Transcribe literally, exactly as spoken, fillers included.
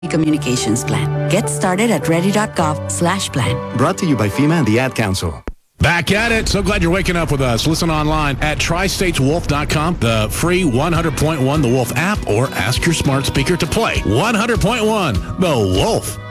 Communications plan. Get started at ready.gov slash plan. Brought to you by FEMA and the Ad Council. Back at it. So glad you're waking up with us. Listen online at tri states wolf dot com, the free one hundred point one The Wolf app, or ask your smart speaker to play one hundred point one The Wolf.